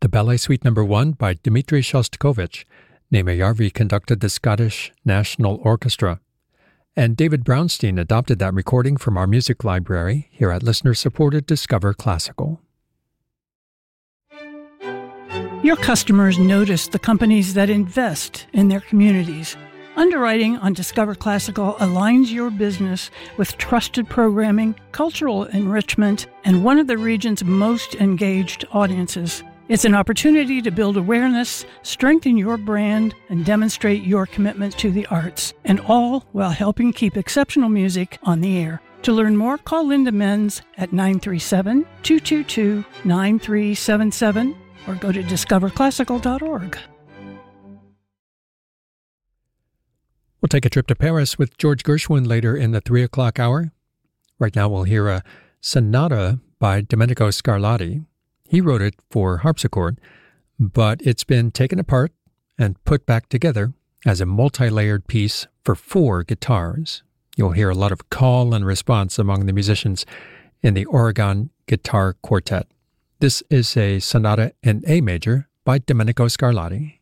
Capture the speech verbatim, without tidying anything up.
The Ballet Suite Number One by Dmitri Shostakovich. Naima Yarvi conducted the Scottish National Orchestra. And David Brownstein adopted that recording from our music library here at listener-supported Discover Classical. Your customers notice the companies that invest in their communities. Underwriting on Discover Classical aligns your business with trusted programming, cultural enrichment, and one of the region's most engaged audiences. It's an opportunity to build awareness, strengthen your brand, and demonstrate your commitment to the arts, and all while helping keep exceptional music on the air. To learn more, call Linda Menz at nine three seven, two two two, nine three seven seven or go to discover classical dot org. We'll take a trip to Paris with George Gershwin later in the three o'clock hour. Right now we'll hear a sonata by Domenico Scarlatti. He wrote it for harpsichord, but it's been taken apart and put back together as a multi-layered piece for four guitars. You'll hear a lot of call and response among the musicians in the Oregon Guitar Quartet. This is a sonata in A major by Domenico Scarlatti.